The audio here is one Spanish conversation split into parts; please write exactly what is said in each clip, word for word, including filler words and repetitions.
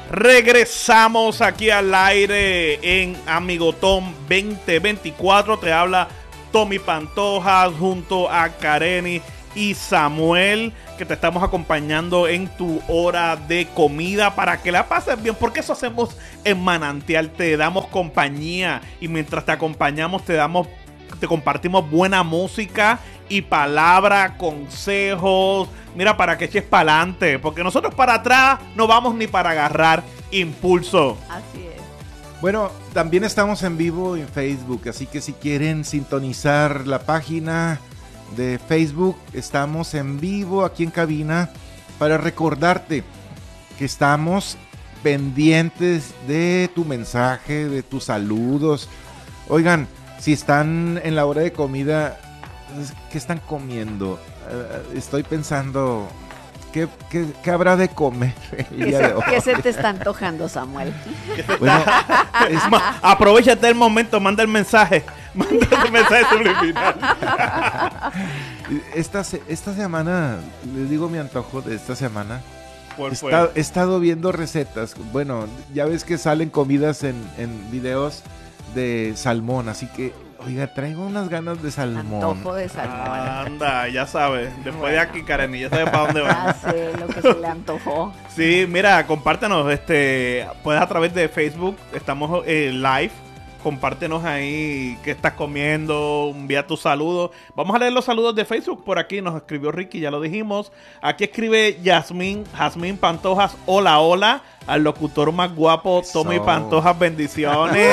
Regresamos aquí al aire en Amigotón veinte veinticuatro. Te habla Tommy Pantojas junto a Kareni y Samuel, que te estamos acompañando en tu hora de comida para que la pases bien, porque eso hacemos en Manantial. Te damos compañía y mientras te acompañamos te damos, te compartimos buena música y palabra, consejos. Mira, para que eches para adelante, porque nosotros para atrás no vamos ni para agarrar impulso. Así es. Bueno, también estamos en vivo en Facebook, así que si quieren sintonizar la página de Facebook, estamos en vivo aquí en cabina para recordarte que estamos pendientes de tu mensaje, de tus saludos. Oigan, si están en la hora de comida, ¿qué están comiendo? Uh, estoy pensando, ¿qué, qué, qué habrá de comer el ¿Qué día se, de hoy? ¿Qué se te está antojando, Samuel? Bueno, Es más, aprovechate el momento, manda el mensaje. Manda el mensaje subliminal. esta, se- esta semana, les digo mi antojo de esta semana. ¿Cuál He fue? estado, he estado viendo recetas. Bueno, ya ves que salen comidas en, en videos de salmón, así que, oiga, traigo unas ganas de salmón. Antojo de salmón. Anda, ya sabes. Después de aquí, Karen, ya sabes para dónde Ya va. sé lo que se le antojó. Sí, mira, compártenos. Este, puedes a través de Facebook, estamos eh, live. Compártenos ahí qué estás comiendo, envía tus saludos. Vamos a leer los saludos de Facebook. Por aquí nos escribió Ricky, ya lo dijimos. Aquí escribe Yasmín, Jazmín Pantojas, hola, hola. Al locutor más guapo, Tommy Eso. Pantojas, bendiciones.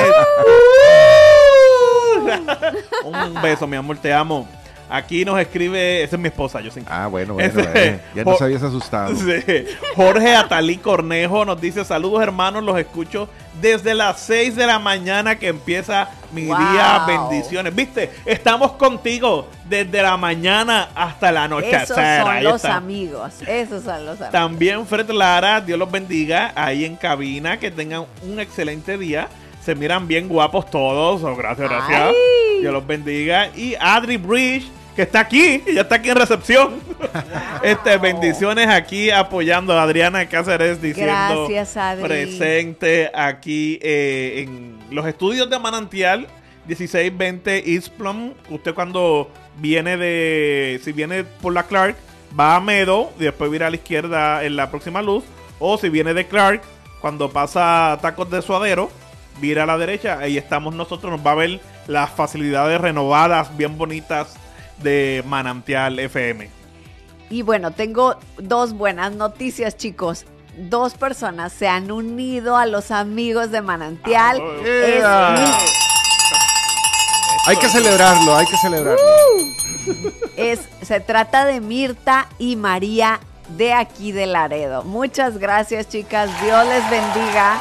Un beso, mi amor, te amo. Aquí nos escribe, esa es mi esposa, yo sin Ah, bueno, bueno, Ese- eh, ya Jo- nos habías asustado. Sí. Jorge Atalí Cornejo nos dice: saludos hermanos, los escucho desde las seis de la mañana que empieza mi Wow. día. Bendiciones. Viste, estamos contigo desde la mañana hasta la noche. Esos son Ahí los está. amigos. Esos son los amigos. También Fred Lara, Dios los bendiga ahí en cabina, que tengan un excelente día. Se miran bien guapos todos. Oh, gracias, gracias. Ay. Dios los bendiga. Y Adri Bridge, que está aquí, ya está aquí en recepción. Este, bendiciones aquí apoyando a Adriana Cáceres diciendo Gracias, Adri. presente aquí eh, en los estudios de Manantial dieciséis veinte East Plum. Usted cuando viene de, si viene por la Clark, va a Meadow y después vira a la izquierda en la próxima luz. O si viene de Clark, cuando pasa Tacos de Suadero, vira a la derecha, ahí estamos nosotros, nos va a ver las facilidades renovadas, bien bonitas de Manantial F M. Y bueno, tengo dos buenas noticias, chicos. Dos personas se han unido a los amigos de Manantial. Ah, Es ¡Ea! mi- Hay que celebrarlo, hay que celebrarlo. Es, se trata de Mirta y María de aquí de Laredo. Muchas gracias, chicas. Dios les bendiga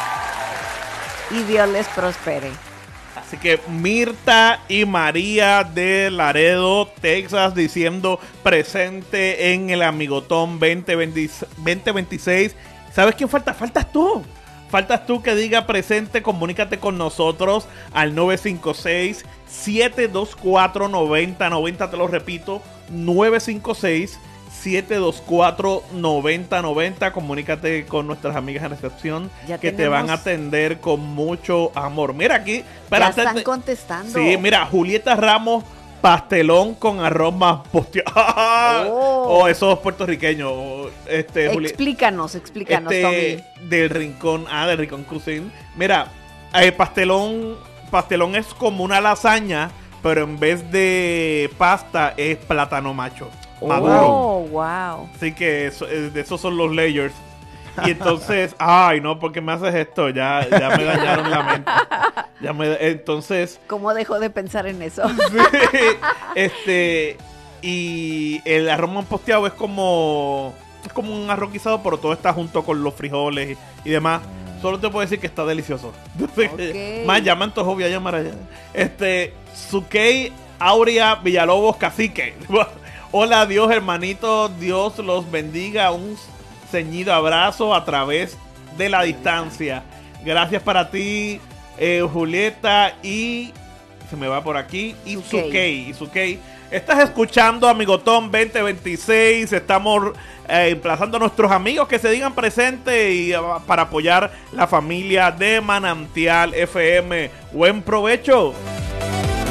y Dios les prospere. Así que Mirta y María de Laredo, Texas, diciendo presente en el Amigotón veinte veintiséis. ¿Sabes quién falta? Faltas tú. Faltas tú que diga presente. Comunícate con nosotros al nueve cinco seis, siete dos cuatro, nueve cero nueve cero. Te lo repito, nueve cinco seis, siete dos cuatro, nueve cero nueve cero. Comunícate con nuestras amigas en recepción Ya que te tenemos- van a atender con mucho amor. Mira aquí. Ya espérate, están te- contestando. Sí, mira, Julieta Ramos, pastelón con arroz más posteado. Oh. Oh, esos puertorriqueños. Este, Juli- Explícanos, explícanos, este, Tommy. del Rincón, ah, del Rincón Cuisine. Mira, el pastelón, pastelón es como una lasaña, pero en vez de pasta es plátano macho. Maduro. Oh, wow. Así que eso- eh, de esos son los layers. Y entonces, ay, no, ¿por qué me haces esto? Ya, ya me dañaron la mente. Ya me, entonces, ¿Cómo dejó de pensar en eso? sí, este, y el arroz manposteado es como, es como un arroz guisado, pero todo está junto con los frijoles y, y demás. Solo te puedo decir que está delicioso. Ok. Más, ya me antojó, voy a llamar allá. Este, Sukei Aurea Villalobos Cacique. Hola, Dios, hermanito, Dios los bendiga. Un ceñido abrazo a través de la distancia. Gracias para ti, eh, Julieta, y se me va por aquí, y Sukei. Sukei, y Sukei. Estás escuchando Amigotón veinte veintiséis. Estamos eh, emplazando a nuestros amigos que se digan presentes y uh, para apoyar la familia de Manantial F M. Buen provecho.